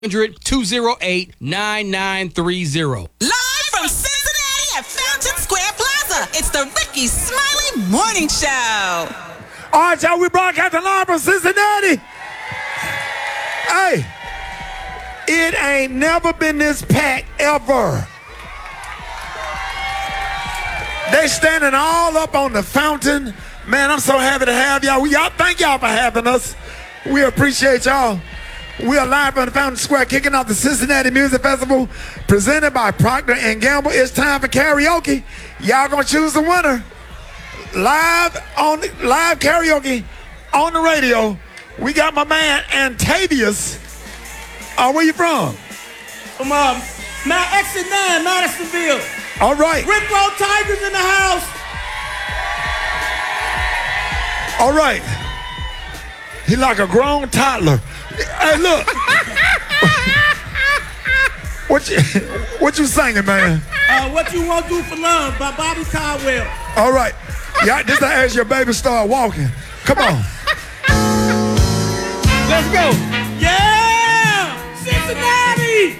1-208-9930. Live from Cincinnati at Fountain Square Plaza, it's the Ricky Smiley Morning Show. All right, y'all, we broadcasting live from Cincinnati. Hey, it ain't never been this packed ever. They standing all up on the fountain. Man, I'm so happy to have y'all. Thank y'all for having us. We appreciate y'all. We are live from the Fountain Square, kicking off the Cincinnati Music Festival, presented by Procter & Gamble. It's time for karaoke. Y'all gonna choose the winner. Live karaoke on the radio. We got my man Antavius. Where you from? From Exit 9, Madisonville. All right. Rick Roll Tigers in the house. All right. He like a grown toddler. Hey, look. What you singing, man? What You Want to Do for Love by Bobby Caldwell. All right. Yeah, this is as your baby start walking. Come on. Let's go.